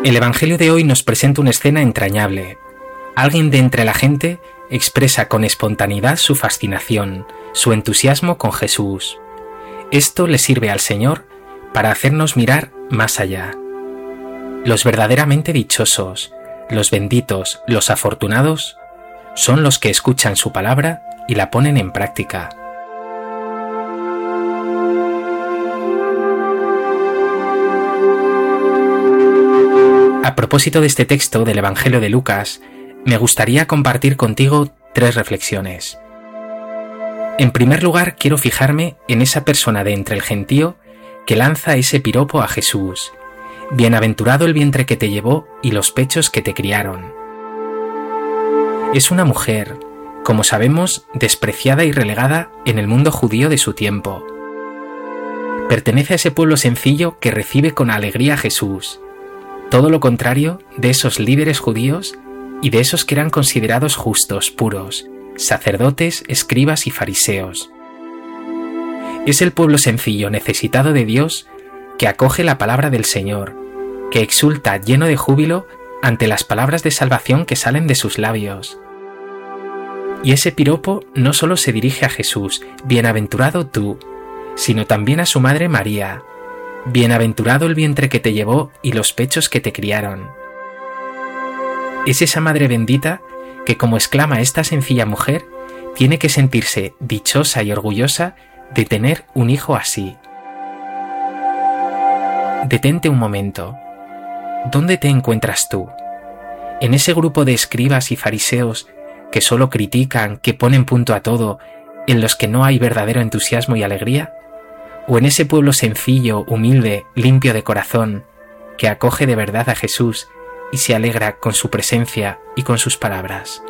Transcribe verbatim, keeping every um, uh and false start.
El Evangelio de hoy nos presenta una escena entrañable. Alguien de entre la gente expresa con espontaneidad su fascinación, su entusiasmo con Jesús. Esto le sirve al Señor para hacernos mirar más allá. Los verdaderamente dichosos, los benditos, los afortunados, son los que escuchan su palabra y la ponen en práctica. A propósito de este texto del Evangelio de Lucas, me gustaría compartir contigo tres reflexiones. En primer lugar, quiero fijarme en esa persona de entre el gentío que lanza ese piropo a Jesús. Bienaventurado el vientre que te llevó y los pechos que te criaron. Es una mujer, como sabemos, despreciada y relegada en el mundo judío de su tiempo. Pertenece a ese pueblo sencillo que recibe con alegría a Jesús. Todo lo contrario de esos líderes judíos y de esos que eran considerados justos, puros, sacerdotes, escribas y fariseos. Es el pueblo sencillo necesitado de Dios que acoge la palabra del Señor, que exulta lleno de júbilo ante las palabras de salvación que salen de sus labios. Y ese piropo no solo se dirige a Jesús, bienaventurado tú, sino también a su madre María, bienaventurado el vientre que te llevó y los pechos que te criaron. Es esa madre bendita que, como exclama esta sencilla mujer, tiene que sentirse dichosa y orgullosa de tener un hijo así. Detente un momento. ¿Dónde te encuentras tú? ¿En ese grupo de escribas y fariseos que solo critican, que ponen punto a todo, en los que no hay verdadero entusiasmo y alegría? ¿O en ese pueblo sencillo, humilde, limpio de corazón, que acoge de verdad a Jesús y se alegra con su presencia y con sus palabras?